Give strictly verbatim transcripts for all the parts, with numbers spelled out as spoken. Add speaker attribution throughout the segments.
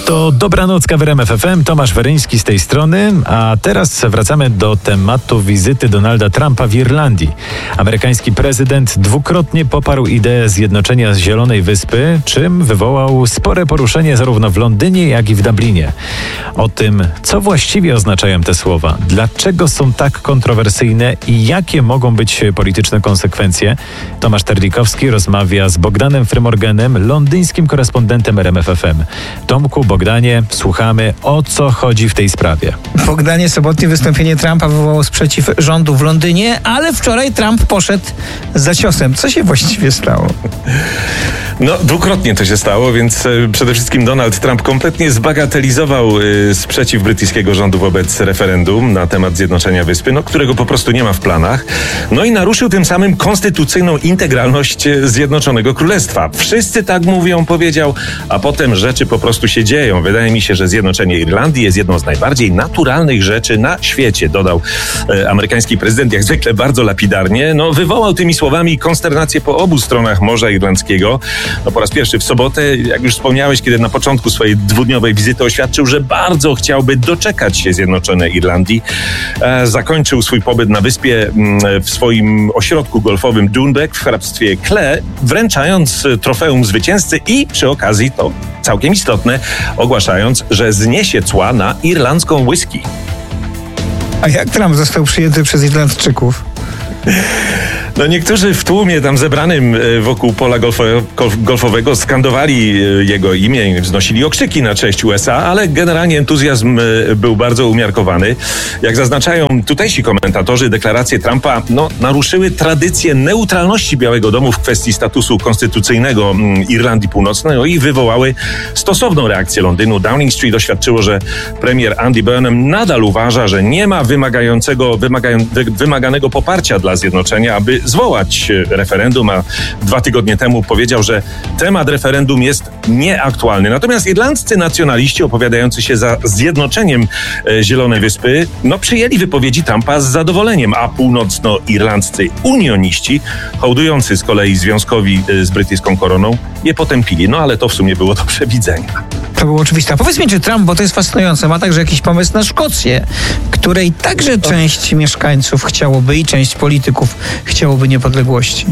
Speaker 1: To dobranocka w R M F F M, Tomasz Weryński z tej strony, a teraz wracamy do tematu wizyty Donalda Trumpa w Irlandii. Amerykański prezydent dwukrotnie poparł ideę zjednoczenia z Zielonej Wyspy, czym wywołał spore poruszenie zarówno w Londynie, jak i w Dublinie. O tym, co właściwie oznaczają te słowa, dlaczego są tak kontrowersyjne i jakie mogą być polityczne konsekwencje, Tomasz Terlikowski rozmawia z Bogdanem Frymorganem, londyńskim korespondentem R M F F M. Tomku, Bogdanie, słuchamy, o co chodzi w tej sprawie.
Speaker 2: Bogdanie, sobotnie wystąpienie Trumpa wywołało sprzeciw rządu w Londynie, ale wczoraj Trump poszedł za ciosem. Co się właściwie stało?
Speaker 3: No, dwukrotnie to się stało, więc e, przede wszystkim Donald Trump kompletnie zbagatelizował e, sprzeciw brytyjskiego rządu wobec referendum na temat zjednoczenia wyspy, no, którego po prostu nie ma w planach. No i naruszył tym samym konstytucyjną integralność e, Zjednoczonego Królestwa. Wszyscy tak mówią, powiedział, a potem rzeczy po prostu się dzieją. Wydaje mi się, że zjednoczenie Irlandii jest jedną z najbardziej naturalnych rzeczy na świecie, dodał e, amerykański prezydent, jak zwykle bardzo lapidarnie. No, wywołał tymi słowami konsternację po obu stronach Morza Irlandzkiego. No, po raz pierwszy w sobotę, jak już wspomniałeś, kiedy na początku swojej dwudniowej wizyty oświadczył, że bardzo chciałby doczekać się zjednoczonej Irlandii. E, zakończył swój pobyt na wyspie m, w swoim ośrodku golfowym Doonbeck w hrabstwie Clare, wręczając trofeum zwycięzcy i przy okazji, to całkiem istotne, ogłaszając, że zniesie cła na irlandzką whisky.
Speaker 2: A jak Trump został przyjęty przez Irlandczyków?
Speaker 3: No, niektórzy w tłumie tam zebranym wokół pola golfowego skandowali jego imię, wznosili okrzyki na cześć U S A, ale generalnie entuzjazm był bardzo umiarkowany. Jak zaznaczają tutejsi komentatorzy, deklaracje Trumpa no, naruszyły tradycję neutralności Białego Domu w kwestii statusu konstytucyjnego Irlandii Północnej, no i wywołały stosowną reakcję Londynu. Downing Street oświadczyło, że premier Andy Burnham nadal uważa, że nie ma wymagającego, wymagają, wymaganego poparcia dla zjednoczenia, aby zwołać referendum, a dwa tygodnie temu powiedział, że temat referendum jest nieaktualny. Natomiast irlandzcy nacjonaliści opowiadający się za zjednoczeniem Zielonej Wyspy, no przyjęli wypowiedzi Trumpa z zadowoleniem, a północnoirlandzcy unioniści, hołdujący z kolei związkowi z brytyjską koroną, je potępili. No ale to w sumie było do przewidzenia.
Speaker 2: To było oczywiste. A powiedz mi, czy Trump, bo to jest fascynujące, ma także jakiś pomysł na Szkocję, której także część mieszkańców chciałoby i część polityków chciałoby niepodległości.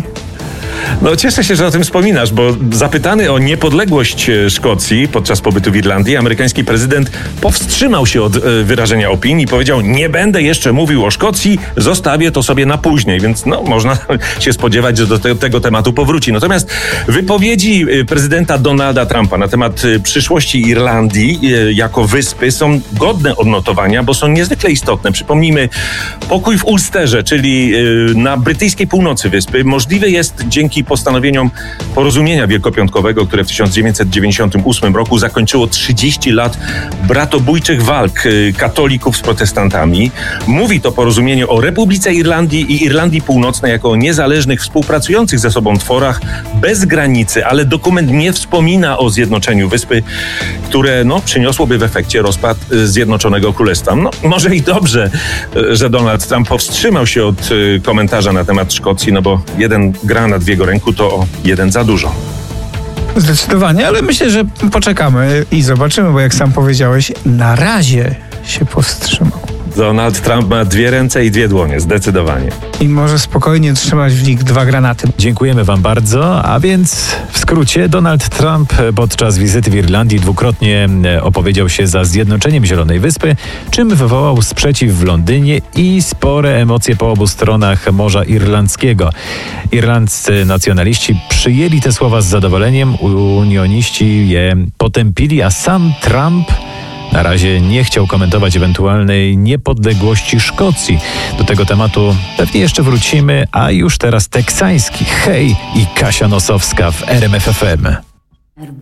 Speaker 3: No, cieszę się, że o tym wspominasz, bo zapytany o niepodległość Szkocji podczas pobytu w Irlandii, amerykański prezydent powstrzymał się od wyrażenia opinii. Powiedział, nie będę jeszcze mówił o Szkocji, zostawię to sobie na później, więc no, można się spodziewać, że do te, tego tematu powróci. Natomiast wypowiedzi prezydenta Donalda Trumpa na temat przyszłości Irlandii jako wyspy są godne odnotowania, bo są niezwykle istotne. Przypomnijmy, pokój w Ulsterze, czyli na brytyjskiej północy wyspy, możliwy jest dzięki postanowieniom porozumienia wielkopiątkowego, które w tysiąc dziewięćset dziewięćdziesiątym ósmym roku zakończyło trzydzieści lat bratobójczych walk katolików z protestantami. Mówi to porozumienie o Republice Irlandii i Irlandii Północnej jako o niezależnych, współpracujących ze sobą tworach bez granicy, ale dokument nie wspomina o zjednoczeniu wyspy, które no, przyniosłoby w efekcie rozpad Zjednoczonego Królestwa. No, może i dobrze, że Donald Trump powstrzymał się od komentarza na temat Szkocji, no bo jeden granat w jego ręku to jeden za dużo.
Speaker 2: Zdecydowanie, ale myślę, że poczekamy i zobaczymy, bo jak sam powiedziałeś, na razie się powstrzymał.
Speaker 3: Donald Trump ma dwie ręce i dwie dłonie, zdecydowanie.
Speaker 2: I może spokojnie trzymać w nich dwa granaty.
Speaker 1: Dziękujemy wam bardzo, a więc w skrócie Donald Trump podczas wizyty w Irlandii dwukrotnie opowiedział się za zjednoczeniem Zielonej Wyspy, czym wywołał sprzeciw w Londynie i spore emocje po obu stronach Morza Irlandzkiego. Irlandzcy nacjonaliści przyjęli te słowa z zadowoleniem, unioniści je potępili, a sam Trump na razie nie chciał komentować ewentualnej niepodległości Szkocji. Do tego tematu pewnie jeszcze wrócimy, a już teraz teksański hej i Kasia Nosowska w R M F F M.